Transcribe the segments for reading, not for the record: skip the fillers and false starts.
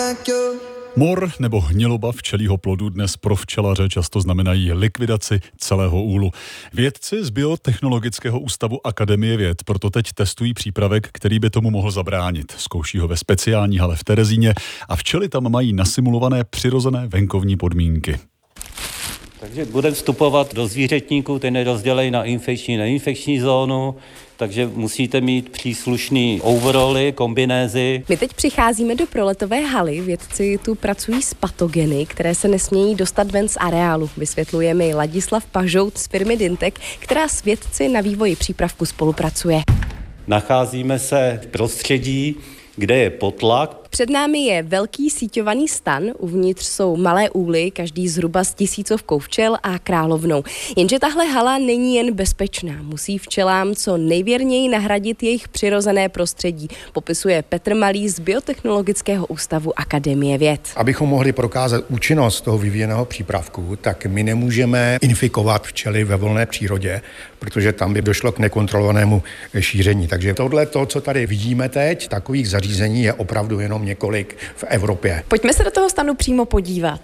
Mor nebo hniloba včelího plodu dnes pro včelaře často znamenají likvidaci celého úlu. Vědci z Biotechnologického ústavu Akademie věd proto teď testují přípravek, který by tomu mohl zabránit. Zkouší ho ve speciální hale v Terezíně a včely tam mají nasimulované přirozené venkovní podmínky. Takže budeme vstupovat do zvířetníku, ten je rozdělený na infekční a neinfekční zónu, takže musíte mít příslušný overally, kombinézy. My teď přicházíme do proletové haly. Vědci tu pracují s patogeny, které se nesmějí dostat ven z areálu. Vysvětluje mi Ladislav Pažout z firmy Dyntek, která s vědci na vývoji přípravku spolupracuje. Nacházíme se v prostředí, kde je potlak. Před námi je velký síťovaný stan, uvnitř jsou malé úly, každý zhruba s 1000 včel a královnou. Jenže tahle hala není jen bezpečná, musí včelám co nejvěrněji nahradit jejich přirozené prostředí, popisuje Petr Malý z Biotechnologického ústavu Akademie věd. Abychom mohli prokázat účinnost toho vyvíjeného přípravku, tak my nemůžeme infikovat včely ve volné přírodě, protože tam by došlo k nekontrolovanému šíření. Takže tohle, co tady vidíme teď, takových zařízení je opravdu jenom několik v Evropě. Pojďme se do toho stanu přímo podívat.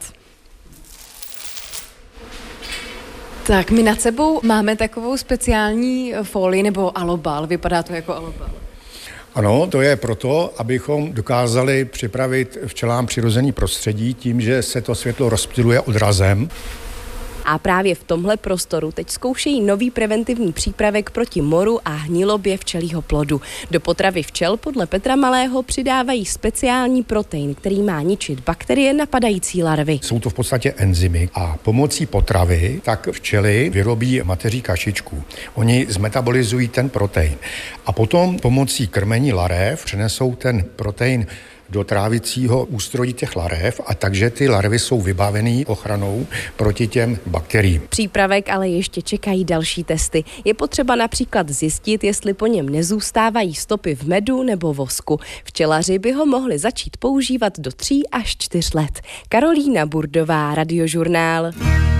Tak, my nad sebou máme takovou speciální folii nebo alobal. Vypadá to jako alobal. Ano, to je proto, abychom dokázali připravit včelám přirozený prostředí tím, že se to světlo rozptyluje odrazem. A právě v tomhle prostoru teď zkoušejí nový preventivní přípravek proti moru a hnilobě včelího plodu. Do potravy včel podle Petra Malého přidávají speciální protein, který má ničit bakterie napadající larvy. Jsou to v podstatě enzymy a pomocí potravy tak včely vyrobí mateří kašičku. Oni zmetabolizují ten protein a potom pomocí krmení larev přenesou ten protein do trávicího ústrojí těch larev a takže ty larvy jsou vybavený ochranou proti těm bakteriím. Přípravek ale ještě čekají další testy. Je potřeba například zjistit, jestli po něm nezůstávají stopy v medu nebo vosku. Včelaři by ho mohli začít používat do 3 až 4 let. Karolína Burdová, Radiožurnál.